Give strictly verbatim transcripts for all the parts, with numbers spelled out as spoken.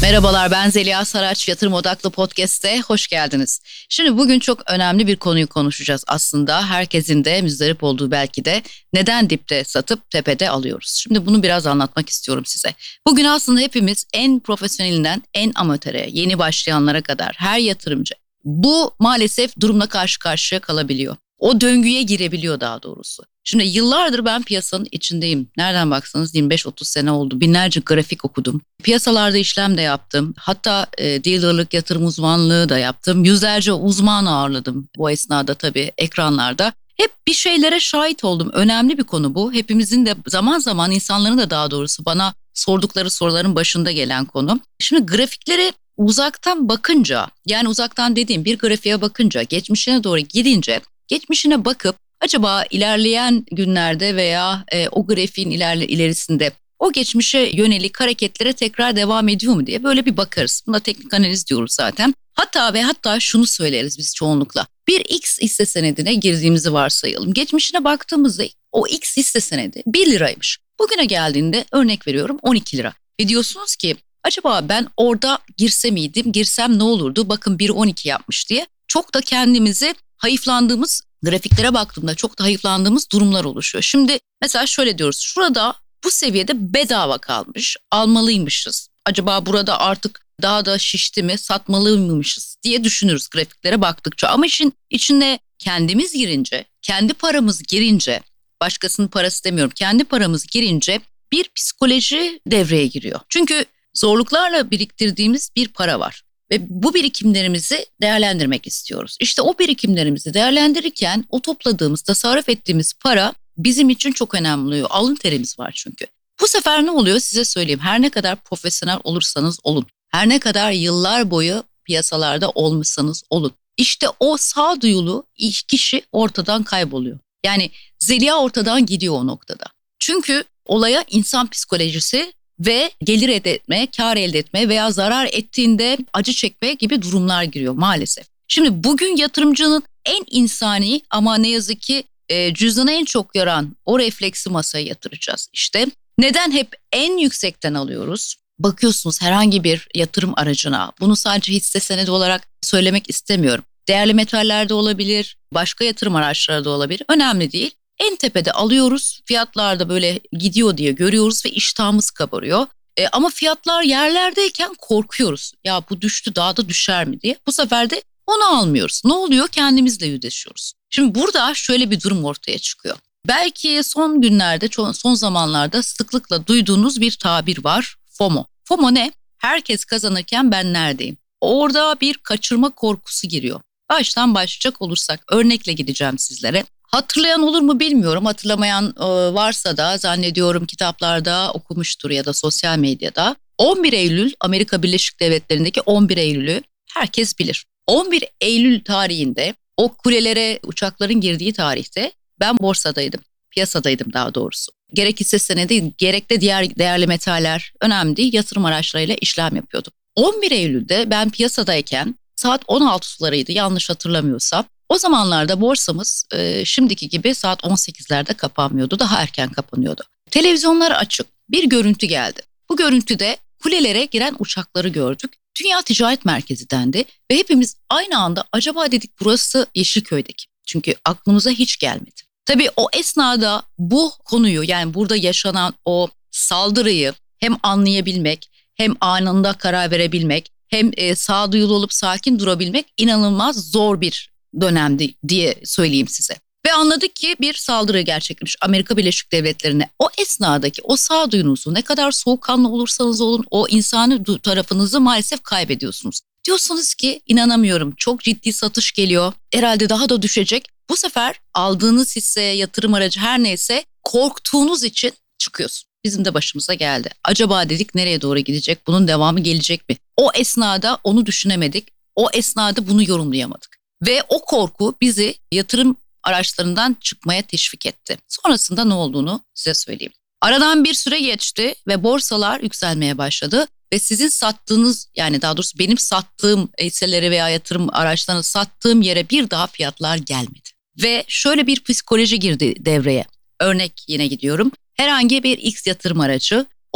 Merhabalar, ben Zeliha Saraç, Yatırım Odaklı Podcast'te hoş geldiniz. Şimdi bugün çok önemli bir konuyu konuşacağız aslında. Herkesin de müzdarip olduğu belki de neden dipte satıp tepede alıyoruz. Şimdi bunu biraz anlatmak istiyorum size. Bugün aslında hepimiz en profesyonelinden en amatöre, yeni başlayanlara kadar her yatırımcı bu maalesef durumla karşı karşıya kalabiliyor. O döngüye girebiliyor daha doğrusu. Şimdi yıllardır ben piyasanın içindeyim. Nereden baksanız yirmi beş otuz sene oldu. Binlerce grafik okudum. Piyasalarda işlem de yaptım. Hatta e, dealerlık, yatırım uzmanlığı da yaptım. Yüzlerce uzman ağırladım bu esnada tabii ekranlarda. Hep bir şeylere şahit oldum. Önemli bir konu bu. Hepimizin de zaman zaman insanların da daha doğrusu bana sordukları soruların başında gelen konu. Şimdi grafikleri uzaktan bakınca, yani uzaktan dediğim bir grafiğe bakınca, geçmişine doğru gidince, geçmişine bakıp acaba ilerleyen günlerde veya e, o grafiğin ilerle, ilerisinde o geçmişe yönelik hareketlere tekrar devam ediyor mu diye böyle bir bakarız. Buna teknik analiz diyoruz zaten. Hatta ve hatta şunu söyleriz biz çoğunlukla. Bir X hisse senedine girdiğimizi varsayalım. Geçmişine baktığımızda o X hisse senedi bir liraymış. Bugüne geldiğinde örnek veriyorum on iki lira. Ve diyorsunuz ki acaba ben orada girse miydim, girsem ne olurdu? Bakın bir on iki yapmış diye. Çok da kendimizi hayıflandığımız, grafiklere baktığımda çok da hayıflandığımız durumlar oluşuyor. Şimdi mesela şöyle diyoruz, şurada bu seviyede bedava kalmış, almalıymışız. Acaba burada artık daha da şişti mi, satmalıymışız diye düşünürüz grafiklere baktıkça. Ama işin içine kendimiz girince, kendi paramız girince, başkasının parası demiyorum, kendi paramız girince bir psikoloji devreye giriyor. Çünkü zorluklarla biriktirdiğimiz bir para var. Ve bu birikimlerimizi değerlendirmek istiyoruz. İşte o birikimlerimizi değerlendirirken o topladığımız, tasarruf ettiğimiz para bizim için çok önemli oluyor. Alın terimiz var çünkü. Bu sefer ne oluyor size söyleyeyim. Her ne kadar profesyonel olursanız olun. Her ne kadar yıllar boyu piyasalarda olmuşsanız olun. İşte o sağduyulu kişi ortadan kayboluyor. Yani Zeliha ortadan gidiyor o noktada. Çünkü olaya insan psikolojisi ve gelir elde etme, kar elde etme veya zarar ettiğinde acı çekme gibi durumlar giriyor maalesef. Şimdi bugün yatırımcının en insani ama ne yazık ki e, cüzdanı en çok yoran o refleksi masaya yatıracağız. İşte neden hep en yüksekten alıyoruz? Bakıyorsunuz herhangi bir yatırım aracına, bunu sadece hisse senedi olarak söylemek istemiyorum. Değerli metallerde olabilir, başka yatırım araçları da olabilir, önemli değil. En tepede alıyoruz, fiyatlar da böyle gidiyor diye görüyoruz ve iştahımız kabarıyor. E, ama fiyatlar yerlerdeyken korkuyoruz. Ya bu düştü, daha da düşer mi diye. Bu sefer de onu almıyoruz. Ne oluyor? Kendimizle yüzleşiyoruz. Şimdi burada şöyle bir durum ortaya çıkıyor. Belki son günlerde, son zamanlarda sıklıkla duyduğunuz bir tabir var. FOMO. FOMO ne? Herkes kazanırken ben neredeyim? Orada bir kaçırma korkusu giriyor. Baştan başlayacak olursak örnekle gideceğim sizlere. Hatırlayan olur mu bilmiyorum. Hatırlamayan e, varsa da zannediyorum kitaplarda okumuştur ya da sosyal medyada. on bir Eylül Amerika Birleşik Devletleri'ndeki on bir Eylül'ü herkes bilir. on bir Eylül tarihinde o kulelere uçakların girdiği tarihte ben borsadaydım. Piyasadaydım daha doğrusu. Gerek hisse senedi gerek de diğer değerli metaller önemli değil, yatırım araçlarıyla işlem yapıyordum. on bir Eylül'de ben piyasadayken saat on altı sularıydı yanlış hatırlamıyorsam. O zamanlarda borsamız e, şimdiki gibi saat on sekizlerde kapanmıyordu, daha erken kapanıyordu. Televizyonlar açık, bir görüntü geldi. Bu görüntüde kulelere giren uçakları gördük. Dünya Ticaret Merkezi dendi ve hepimiz aynı anda acaba dedik burası Yeşilköy'deki. Çünkü aklımıza hiç gelmedi. Tabii o esnada bu konuyu, yani burada yaşanan o saldırıyı hem anlayabilmek, hem anında karar verebilmek, hem e, sağduyulu olup sakin durabilmek inanılmaz zor bir dönemdi diye söyleyeyim size. Ve anladık ki bir saldırı gerçekleşmiş Amerika Birleşik Devletleri'ne. O esnadaki o sağduyunuzu, ne kadar soğukkanlı olursanız olun, o insani tarafınızı maalesef kaybediyorsunuz. Diyorsunuz ki inanamıyorum, çok ciddi satış geliyor, herhalde daha da düşecek. Bu sefer aldığınız hisse, yatırım aracı her neyse korktuğunuz için çıkıyorsun. Bizim de başımıza geldi. Acaba dedik nereye doğru gidecek, bunun devamı gelecek mi? O esnada onu düşünemedik, o esnada bunu yorumlayamadık. Ve o korku bizi yatırım araçlarından çıkmaya teşvik etti. Sonrasında ne olduğunu size söyleyeyim. Aradan bir süre geçti ve borsalar yükselmeye başladı. Ve sizin sattığınız, yani daha doğrusu benim sattığım hisseleri veya yatırım araçlarını sattığım yere bir daha fiyatlar gelmedi. Ve şöyle bir psikoloji girdi devreye. Örnek yine gidiyorum. Herhangi bir X yatırım aracı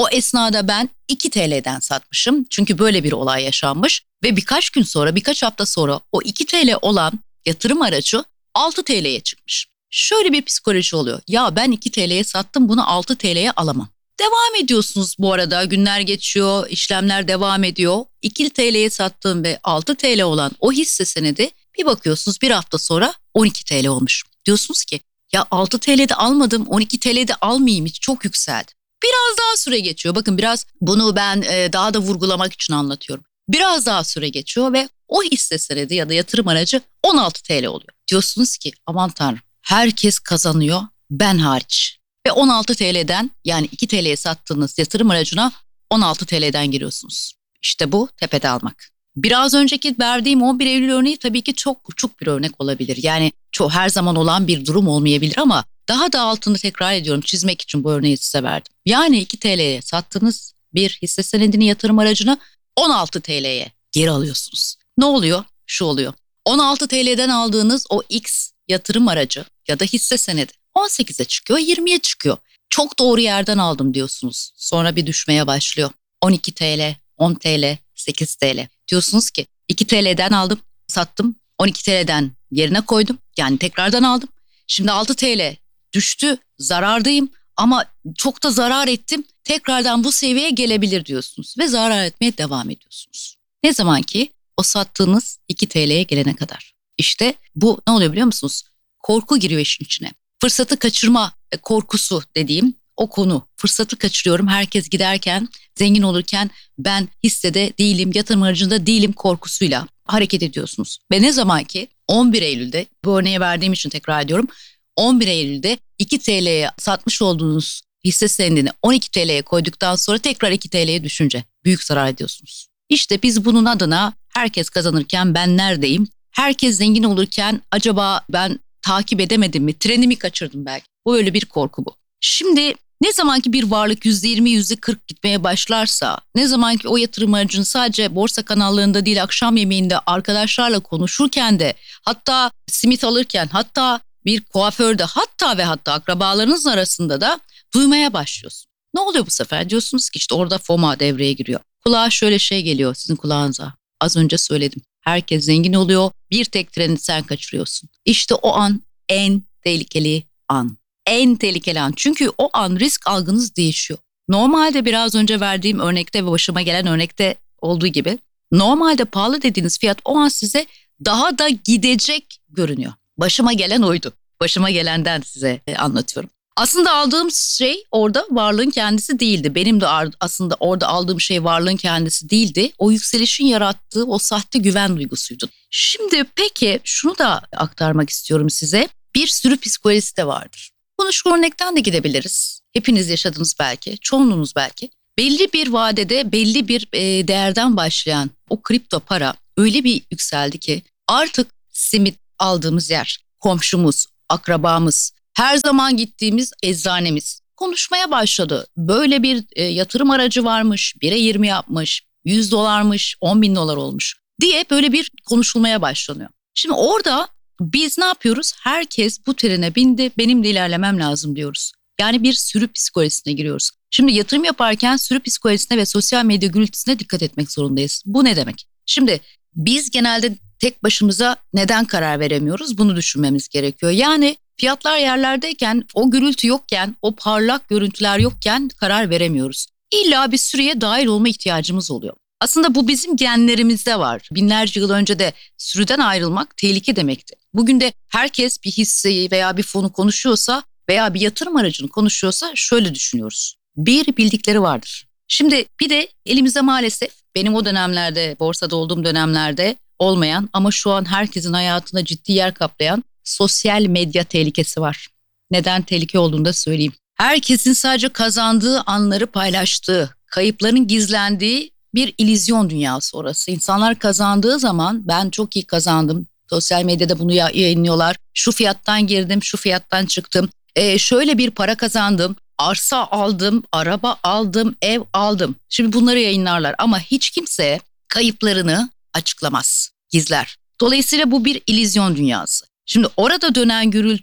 O esnada ben iki T L'den satmışım. Çünkü böyle bir olay yaşanmış ve birkaç gün sonra, birkaç hafta sonra o iki T L olan yatırım aracı altı T L'ye çıkmış. Şöyle bir psikoloji oluyor. Ya ben iki T L'ye sattım, bunu altı T L'ye alamam. Devam ediyorsunuz bu arada. Günler geçiyor, işlemler devam ediyor. iki T L'ye sattığım ve altı T L olan o hisse senedi bir bakıyorsunuz bir hafta sonra on iki T L olmuş. Diyorsunuz ki ya altı T L'de almadım, on iki T L'de almayayım, hiç çok yükseldi. Biraz daha süre geçiyor. Bakın biraz bunu ben e, daha da vurgulamak için anlatıyorum. Biraz daha süre geçiyor ve o hisse senedi ya da yatırım aracı on altı T L oluyor. Diyorsunuz ki aman tanrım, herkes kazanıyor, ben hariç. Ve on altı T L'den, yani iki T L'ye sattığınız yatırım aracına on altı T L'den giriyorsunuz. İşte bu tepede almak. Biraz önceki verdiğim on bir Eylül örneği tabii ki çok uçuk bir örnek olabilir. Yani çok her zaman olan bir durum olmayabilir ama daha da altını tekrar ediyorum, çizmek için bu örneği size verdim. Yani iki T L'ye sattığınız bir hisse senedini, yatırım aracını on altı T L'ye geri alıyorsunuz. Ne oluyor? Şu oluyor. on altı T L'den aldığınız o X yatırım aracı ya da hisse senedi on sekize çıkıyor, yirmiye çıkıyor. Çok doğru yerden aldım diyorsunuz. Sonra bir düşmeye başlıyor. on iki T L, on T L, sekiz T L. Diyorsunuz ki iki T L'den aldım, sattım. on iki T L'den yerine koydum. Yani tekrardan aldım. Şimdi altı T L düştü, zarardayım ama çok da zarar ettim. Tekrardan bu seviyeye gelebilir diyorsunuz ve zarar etmeye devam ediyorsunuz. Ne zaman ki o sattığınız iki T L'ye gelene kadar. İşte bu ne oluyor biliyor musunuz? Korku giriyor işin içine. Fırsatı kaçırma korkusu dediğim o konu. Fırsatı kaçırıyorum, herkes giderken, zengin olurken ben hissede değilim, yatırım aracında değilim korkusuyla hareket ediyorsunuz. Ve ne zaman ki on bir Eylül'de, bu örneği verdiğim için tekrar ediyorum, on bir Eylül'de iki T L'ye satmış olduğunuz hisse senedini on iki T L'ye koyduktan sonra tekrar iki T L'ye düşünce büyük zarar ediyorsunuz. İşte biz bunun adına herkes kazanırken ben neredeyim? Herkes zengin olurken acaba ben takip edemedim mi? Trenimi kaçırdım belki. Bu öyle bir korku bu. Şimdi ne zamanki bir varlık yüzde yirmi, yüzde kırk gitmeye başlarsa, ne zamanki o yatırım aracını sadece borsa kanallarında değil, akşam yemeğinde arkadaşlarla konuşurken de, hatta simit alırken, hatta bir kuaförde, hatta ve hatta akrabalarınız arasında da duymaya başlıyorsun. Ne oluyor bu sefer? Diyorsunuz ki işte orada FOMO devreye giriyor. Kulağa şöyle şey geliyor sizin kulağınıza. Az önce söyledim. Herkes zengin oluyor. Bir tek treni sen kaçırıyorsun. İşte o an en tehlikeli an. En tehlikeli an. Çünkü o an risk algınız değişiyor. Normalde biraz önce verdiğim örnekte ve başıma gelen örnekte olduğu gibi, normalde pahalı dediğiniz fiyat o an size daha da gidecek görünüyor. Başıma gelen oydu. Başıma gelenden size anlatıyorum. Aslında aldığım şey orada varlığın kendisi değildi. Benim de aslında orada aldığım şey varlığın kendisi değildi. O yükselişin yarattığı o sahte güven duygusuydu. Şimdi peki şunu da aktarmak istiyorum size. Bir sürü psikolojisi de vardır. Bunu şu örnekten de gidebiliriz. Hepiniz yaşadınız belki, çoğunluğunuz belki. Belli bir vadede belli bir e, değerden başlayan o kripto para öyle bir yükseldi ki artık simit aldığımız yer, komşumuz, akrabamız, her zaman gittiğimiz eczanemiz konuşmaya başladı. Böyle bir e, yatırım aracı varmış, bire yirmi yapmış, yüz dolarmış, on bin dolar olmuş diye böyle bir konuşulmaya başlanıyor. Şimdi orada biz ne yapıyoruz? Herkes bu trene bindi, benim de ilerlemem lazım diyoruz. Yani bir sürü psikolojisine giriyoruz. Şimdi yatırım yaparken sürü psikolojisine ve sosyal medya gürültüsüne dikkat etmek zorundayız. Bu ne demek? Şimdi biz genelde tek başımıza neden karar veremiyoruz? Bunu düşünmemiz gerekiyor. Yani fiyatlar yerlerdeyken, o gürültü yokken, o parlak görüntüler yokken karar veremiyoruz. İlla bir sürüye dahil olma ihtiyacımız oluyor. Aslında bu bizim genlerimizde var. Binlerce yıl önce de sürüden ayrılmak tehlike demekti. Bugün de herkes bir hisseyi veya bir fonu konuşuyorsa veya bir yatırım aracını konuşuyorsa şöyle düşünüyoruz. Bir bildikleri vardır. Şimdi bir de elimizde maalesef benim o dönemlerde, borsada olduğum dönemlerde olmayan ama şu an herkesin hayatında ciddi yer kaplayan sosyal medya tehlikesi var. Neden tehlike olduğunu da söyleyeyim. Herkesin sadece kazandığı anları paylaştığı, kayıpların gizlendiği bir illüzyon dünyası orası. İnsanlar kazandığı zaman ben çok iyi kazandım. Sosyal medyada bunu yayınlıyorlar. Şu fiyattan girdim, şu fiyattan çıktım. Ee, şöyle bir para kazandım. Arsa aldım, araba aldım, ev aldım. Şimdi bunları yayınlarlar ama hiç kimse kayıplarını açıklamaz, gizler. Dolayısıyla bu bir illüzyon dünyası. Şimdi orada dönen gürültü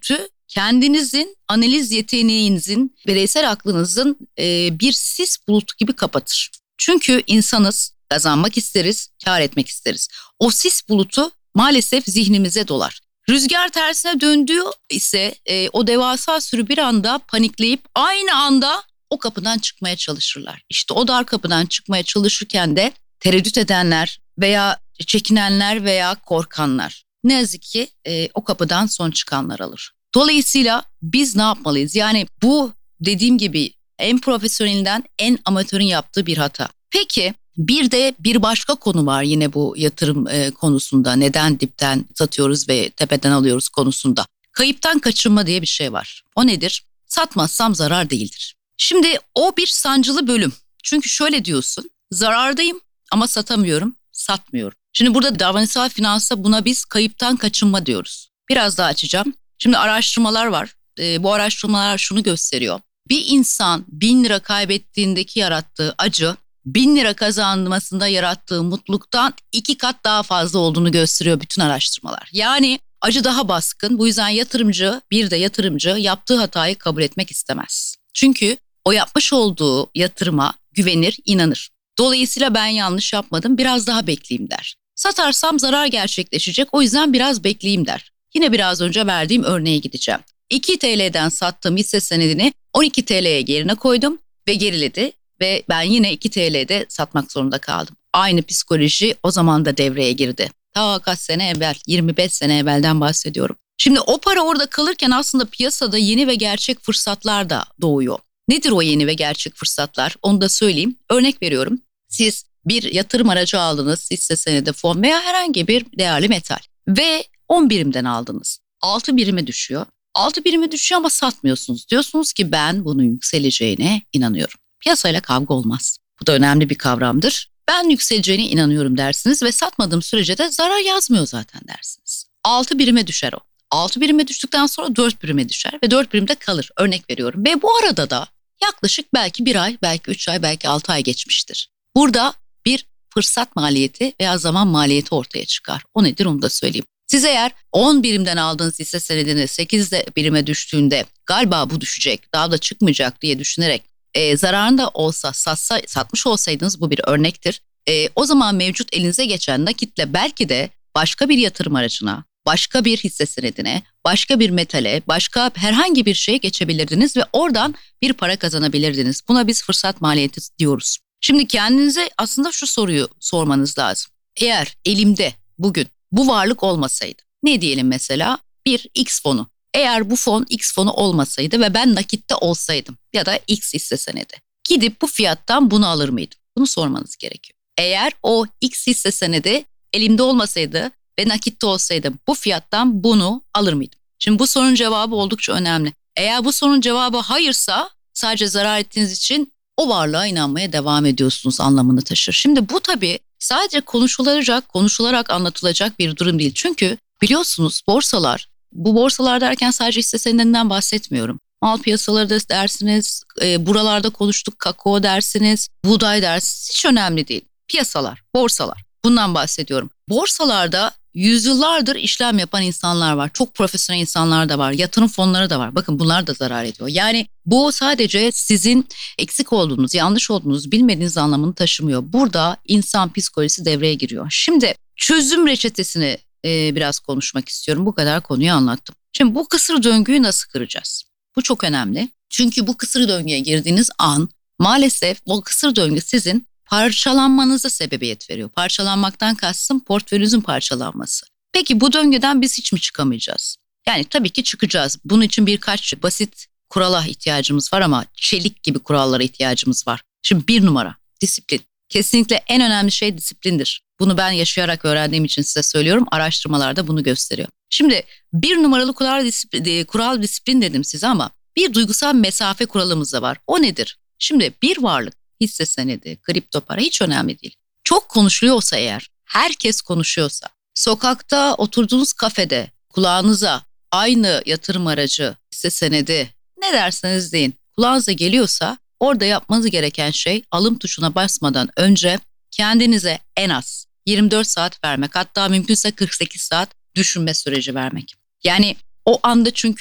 kendinizin analiz yeteneğinizin, bireysel aklınızın e, bir sis bulutu gibi kapatır. Çünkü insanız, kazanmak isteriz, kar etmek isteriz. O sis bulutu maalesef zihnimize dolar. Rüzgar tersine döndüğü ise e, o devasa sürü bir anda panikleyip aynı anda o kapıdan çıkmaya çalışırlar. İşte o dar kapıdan çıkmaya çalışırken de tereddüt edenler veya çekinenler veya korkanlar ne yazık ki e, o kapıdan son çıkanlar alır. Dolayısıyla biz ne yapmalıyız? Yani bu dediğim gibi en profesyonelinden en amatörün yaptığı bir hata. Peki bir de bir başka konu var yine bu yatırım e, konusunda. Neden dipten satıyoruz ve tepeden alıyoruz konusunda. Kayıptan kaçınma diye bir şey var. O nedir? Satmazsam zarar değildir. Şimdi o bir sancılı bölüm. Çünkü şöyle diyorsun, zarardayım ama satamıyorum, satmıyorum. Şimdi burada davranışsal finansta buna biz kayıptan kaçınma diyoruz. Biraz daha açacağım. Şimdi araştırmalar var. E, bu araştırmalar şunu gösteriyor. Bir insan bin lira kaybettiğindeki yarattığı acı, bin lira kazanmasında yarattığı mutluluktan iki kat daha fazla olduğunu gösteriyor bütün araştırmalar. Yani acı daha baskın. Bu yüzden yatırımcı, bir de yatırımcı yaptığı hatayı kabul etmek istemez. Çünkü o yapmış olduğu yatırıma güvenir, inanır. Dolayısıyla ben yanlış yapmadım, biraz daha bekleyeyim der. Satarsam zarar gerçekleşecek, o yüzden biraz bekleyeyim der. Yine biraz önce verdiğim örneğe gideceğim. iki T L'den sattığım hisse senedini on iki T L'ye yerine koydum ve geriledi. Ve ben yine iki T L'de satmak zorunda kaldım. Aynı psikoloji o zaman da devreye girdi. Ta kaç sene evvel, yirmi beş sene evvelden bahsediyorum. Şimdi o para orada kalırken aslında piyasada yeni ve gerçek fırsatlar da doğuyor. Nedir o yeni ve gerçek fırsatlar? Onu da söyleyeyim. Örnek veriyorum. Siz bir yatırım aracı aldınız, hisse senedi, fon veya herhangi bir değerli metal ve on birimden aldınız. altı birime düşüyor. altı birime düşüyor ama satmıyorsunuz. Diyorsunuz ki ben bunun yükseleceğine inanıyorum. Piyasayla kavga olmaz. Bu da önemli bir kavramdır. Ben yükseleceğine inanıyorum dersiniz ve satmadığım sürece de zarar yazmıyor zaten dersiniz. altı birime düşer o. altı birime düştükten sonra dört birime düşer ve dört birimde kalır. Örnek veriyorum. Ve bu arada da yaklaşık belki bir ay, belki üç ay, belki altı ay geçmiştir. Burada bir fırsat maliyeti veya zaman maliyeti ortaya çıkar. O nedir onu da söyleyeyim. Siz eğer on birimden aldığınız hisse senedini sekiz birime düştüğünde galiba bu düşecek, daha da çıkmayacak diye düşünerek e, zararında olsa satsa, satmış olsaydınız, bu bir örnektir. E, o zaman mevcut elinize geçen nakitle belki de başka bir yatırım aracına, başka bir hisse senedine, başka bir metale, başka herhangi bir şeye geçebilirdiniz ve oradan bir para kazanabilirdiniz. Buna biz fırsat maliyeti diyoruz. Şimdi kendinize aslında şu soruyu sormanız lazım. Eğer elimde bugün bu varlık olmasaydı, ne diyelim mesela bir X fonu. Eğer bu fon X fonu olmasaydı ve ben nakitte olsaydım ya da X hisse senedi, gidip bu fiyattan bunu alır mıydım? Bunu sormanız gerekiyor. Eğer o X hisse senedi elimde olmasaydı ve nakitte olsaydım bu fiyattan bunu alır mıydım? Şimdi bu sorunun cevabı oldukça önemli. Eğer bu sorunun cevabı hayırsa sadece zarar ettiğiniz için o varlığa inanmaya devam ediyorsunuz anlamını taşır. Şimdi bu tabii sadece konuşulacak, konuşularak anlatılacak bir durum değil. Çünkü biliyorsunuz borsalar, bu borsalar derken sadece hisse senedinden bahsetmiyorum. Mal piyasaları da dersiniz, e, buralarda konuştuk, kakao dersiniz, buğday dersiniz, hiç önemli değil. Piyasalar, borsalar, bundan bahsediyorum. Borsalarda yüzyıllardır işlem yapan insanlar var. Çok profesyonel insanlar da var. Yatırım fonları da var. Bakın bunlar da zarar ediyor. Yani bu sadece sizin eksik olduğunuz, yanlış olduğunuz, bilmediğiniz anlamını taşımıyor. Burada insan psikolojisi devreye giriyor. Şimdi çözüm reçetesini e, biraz konuşmak istiyorum. Bu kadar konuyu anlattım. Şimdi bu kısır döngüyü nasıl kıracağız? Bu çok önemli. Çünkü bu kısır döngüye girdiğiniz an maalesef o kısır döngü sizin parçalanmanıza sebebiyet veriyor. Parçalanmaktan kastım portföyünüzün parçalanması. Peki bu döngüden biz hiç mi çıkamayacağız? Yani tabii ki çıkacağız. Bunun için birkaç basit kurala ihtiyacımız var ama çelik gibi kurallara ihtiyacımız var. Şimdi bir numara disiplin. Kesinlikle en önemli şey disiplindir. Bunu ben yaşayarak öğrendiğim için size söylüyorum. Araştırmalar da bunu gösteriyor. Şimdi bir numaralı kural disiplin, kural disiplin dedim size ama bir duygusal mesafe kuralımız da var. O nedir? Şimdi bir varlık, hisse senedi, kripto para hiç önemli değil. Çok konuşuluyorsa eğer, herkes konuşuyorsa, sokakta oturduğunuz kafede kulağınıza aynı yatırım aracı, hisse senedi ne derseniz deyin kulağınıza geliyorsa orada yapmanız gereken şey alım tuşuna basmadan önce kendinize en az yirmi dört saat vermek, hatta mümkünse kırk sekiz saat düşünme süreci vermek. Yani o anda çünkü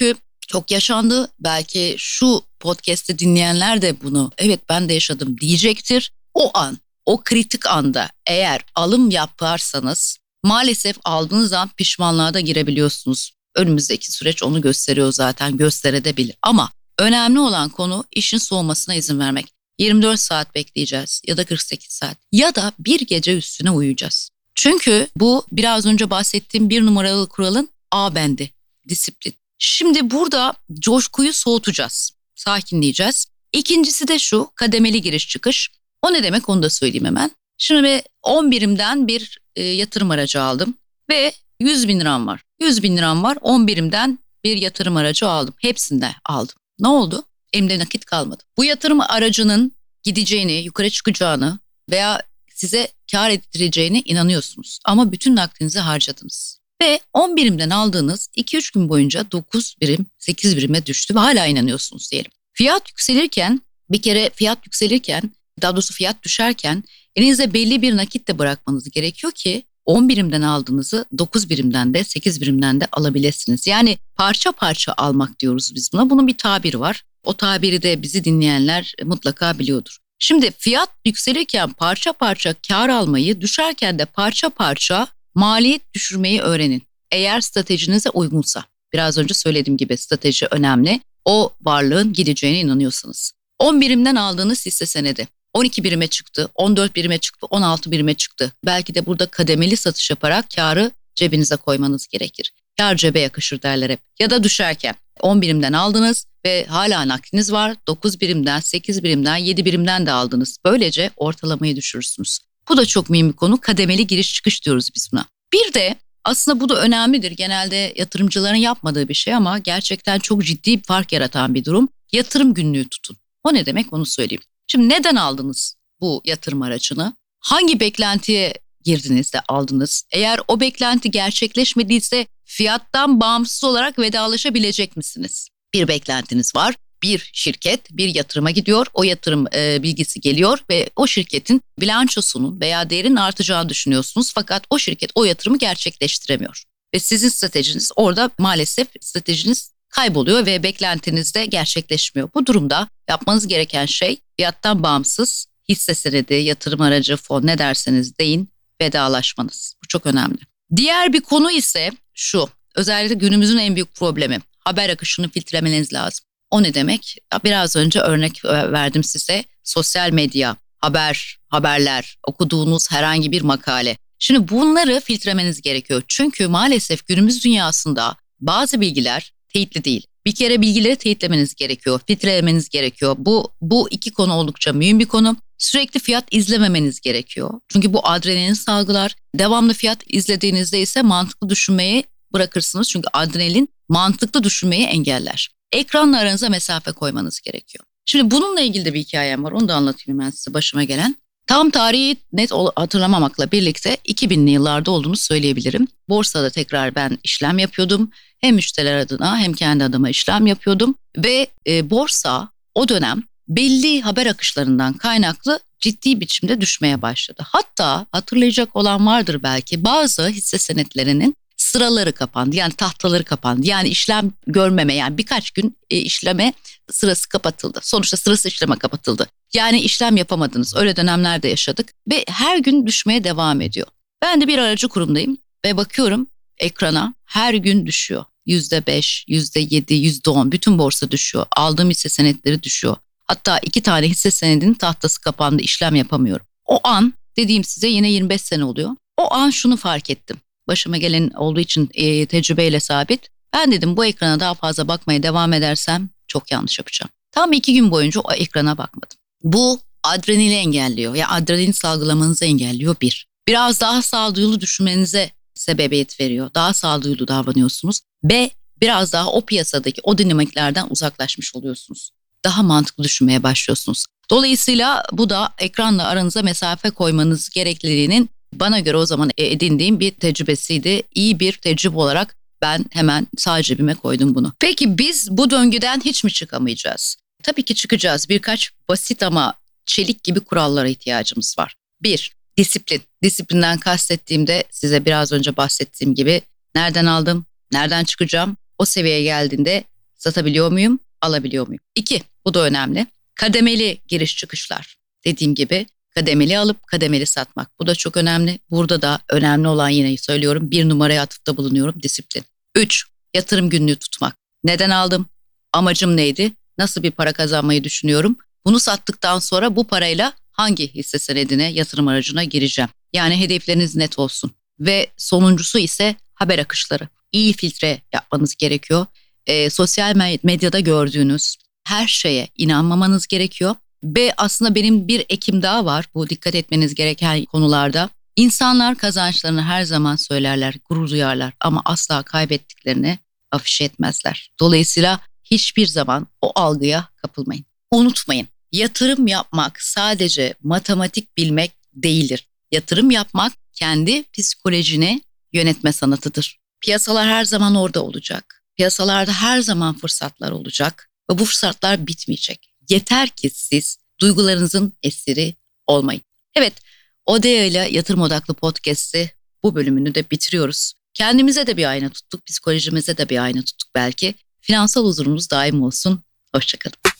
Çok yaşandı. Belki şu podcast'i dinleyenler de bunu evet ben de yaşadım diyecektir. O an, o kritik anda eğer alım yaparsanız maalesef aldığınız an pişmanlığa da girebiliyorsunuz. Önümüzdeki süreç onu gösteriyor zaten, gösterebilir. Ama önemli olan konu işin soğumasına izin vermek. yirmi dört saat bekleyeceğiz ya da kırk sekiz saat ya da bir gece üstüne uyuyacağız. Çünkü bu biraz önce bahsettiğim bir numaralı kuralın A bendi, disiplin. Şimdi burada coşkuyu soğutacağız, sakinleyeceğiz. İkincisi de şu, kademeli giriş çıkış. O ne demek onu da söyleyeyim hemen. Şimdi on birimden bir e, yatırım aracı aldım ve yüz bin liram var. yüz bin liram var, on birimden bir yatırım aracı aldım. Hepsinde aldım. Ne oldu? Elimde nakit kalmadı. Bu yatırım aracının gideceğini, yukarı çıkacağını veya size kar ettireceğine inanıyorsunuz. Ama bütün nakdinizi harcadınız. Ve on birimden aldığınız iki üç gün boyunca dokuz birim, sekiz birime düştü ve hala inanıyorsunuz diyelim. Fiyat yükselirken, bir kere fiyat yükselirken, daha doğrusu fiyat düşerken elinizde belli bir nakit de bırakmanız gerekiyor ki on birimden aldığınızı dokuz birimden de sekiz birimden de alabilirsiniz. Yani parça parça almak diyoruz biz buna. Bunun bir tabiri var. O tabiri de bizi dinleyenler mutlaka biliyordur. Şimdi fiyat yükselirken parça parça kar almayı, düşerken de parça parça maliyet düşürmeyi öğrenin. Eğer stratejinize uygunsa. Biraz önce söylediğim gibi strateji önemli. O varlığın gideceğine inanıyorsanız. on birimden aldığınız hisse senedi on iki birime çıktı, on dört birime çıktı, on altı birime çıktı. Belki de burada kademeli satış yaparak karı cebinize koymanız gerekir. Kar cebe yakışır derler hep. Ya da düşerken on birimden aldınız ve hala nakdiniz var. dokuz birimden, sekiz birimden, yedi birimden de aldınız. Böylece ortalamayı düşürürsünüz. Bu da çok mühim bir konu. Kademeli giriş çıkış diyoruz biz buna. Bir de aslında bu da önemlidir. Genelde yatırımcıların yapmadığı bir şey ama gerçekten çok ciddi bir fark yaratan bir durum. Yatırım günlüğü tutun. O ne demek onu söyleyeyim. Şimdi neden aldınız bu yatırım aracını? Hangi beklentiye girdiniz de aldınız? Eğer o beklenti gerçekleşmediyse fiyattan bağımsız olarak vedalaşabilecek misiniz? Bir beklentiniz var. Bir şirket bir yatırıma gidiyor. O yatırım e, bilgisi geliyor ve o şirketin bilançosunun veya değerinin artacağını düşünüyorsunuz. Fakat o şirket o yatırımı gerçekleştiremiyor. Ve sizin stratejiniz orada maalesef stratejiniz kayboluyor ve beklentiniz de gerçekleşmiyor. Bu durumda yapmanız gereken şey fiyattan bağımsız hisse senedi, yatırım aracı, fon ne derseniz deyin vedalaşmanız. Bu çok önemli. Diğer bir konu ise şu, özellikle günümüzün en büyük problemi haber akışını filtrelemeniz lazım. O ne demek? Biraz önce örnek verdim size. Sosyal medya, haber, haberler, okuduğunuz herhangi bir makale. Şimdi bunları filtrelemeniz gerekiyor. Çünkü maalesef günümüz dünyasında bazı bilgiler teyitli değil. Bir kere bilgileri teyitlemeniz gerekiyor, filtrelemeniz gerekiyor. Bu bu iki konu oldukça mühim bir konu. Sürekli fiyat izlememeniz gerekiyor. Çünkü bu adrenalin salgılar. Devamlı fiyat izlediğinizde ise mantıklı düşünmeyi bırakırsınız. Çünkü adrenalin mantıklı düşünmeyi engeller. Ekranla aranıza mesafe koymanız gerekiyor. Şimdi bununla ilgili de bir hikayem var. Onu da anlatayım ben size başıma gelen. Tam tarihi net hatırlamamakla birlikte iki binli yıllarda olduğunu söyleyebilirim. Borsada tekrar ben işlem yapıyordum. Hem müşteriler adına hem kendi adıma işlem yapıyordum. Ve e, borsa o dönem belli haber akışlarından kaynaklı ciddi biçimde düşmeye başladı. Hatta hatırlayacak olan vardır belki, bazı hisse senetlerinin sıraları kapandı. Yani tahtaları kapandı. Yani işlem görmeme, yani birkaç gün e, işleme sırası kapatıldı. Sonuçta sırası işleme kapatıldı. Yani işlem yapamadınız. Öyle dönemlerde yaşadık ve her gün düşmeye devam ediyor. Ben de bir aracı kurumdayım ve bakıyorum ekrana, her gün düşüyor. yüzde beş, yüzde yedi, yüzde on bütün borsa düşüyor. Aldığım hisse senetleri düşüyor. Hatta iki tane hisse senedinin tahtası kapandı, işlem yapamıyorum. O an, dediğim size yine yirmi beş sene oluyor. O an şunu fark ettim. Başıma gelen olduğu için e, tecrübeyle sabit. Ben dedim bu ekrana daha fazla bakmaya devam edersem çok yanlış yapacağım. Tam iki gün boyunca o ekrana bakmadım. Bu adrenalini engelliyor. Yani adrenalin salgılamanızı engelliyor bir. Biraz daha sağduyulu düşünmenize sebebiyet veriyor. Daha sağduyulu davranıyorsunuz. B, biraz daha o piyasadaki o dinamiklerden uzaklaşmış oluyorsunuz. Daha mantıklı düşünmeye başlıyorsunuz. Dolayısıyla bu da ekranla aranıza mesafe koymanız gerekliliğinin bana göre o zaman edindiğim bir tecrübesiydi. İyi bir tecrübe olarak ben hemen sağ cebime koydum bunu. Peki biz bu döngüden hiç mi çıkamayacağız? Tabii ki çıkacağız. Birkaç basit ama çelik gibi kurallara ihtiyacımız var. Bir, disiplin. Disiplinden kastettiğimde size biraz önce bahsettiğim gibi nereden aldım, nereden çıkacağım? O seviyeye geldiğinde Satabiliyor muyum? Alabiliyor muyum? İki, bu da önemli. Kademeli giriş çıkışlar. Dediğim gibi kademeli alıp kademeli satmak. Bu da çok önemli. Burada da önemli olan, yine söylüyorum, bir numaraya atıfta bulunuyorum: disiplin. Üç, yatırım günlüğü tutmak. Neden aldım? Amacım neydi? Nasıl bir para kazanmayı düşünüyorum? Bunu sattıktan sonra bu parayla hangi hisse senedine, yatırım aracına gireceğim? Yani hedefleriniz net olsun. Ve sonuncusu ise haber akışları. İyi filtre yapmanız gerekiyor. E, sosyal medyada gördüğünüz her şeye inanmamanız gerekiyor. Ve aslında benim bir ekim daha var bu dikkat etmeniz gereken konularda. İnsanlar kazançlarını her zaman söylerler, gurur duyarlar ama asla kaybettiklerini afişe etmezler. Dolayısıyla hiçbir zaman o algıya kapılmayın. Unutmayın, yatırım yapmak sadece matematik bilmek değildir. Yatırım yapmak kendi psikolojini yönetme sanatıdır. Piyasalar her zaman orada olacak. Piyasalarda her zaman fırsatlar olacak ve bu fırsatlar bitmeyecek. Yeter ki siz duygularınızın esiri olmayın. Evet, Odea ile Yatırım Odaklı Podcast'i bu bölümünü de bitiriyoruz. Kendimize de bir ayna tuttuk, psikolojimize de bir ayna tuttuk belki. Finansal huzurumuz daim olsun. Hoşça kalın.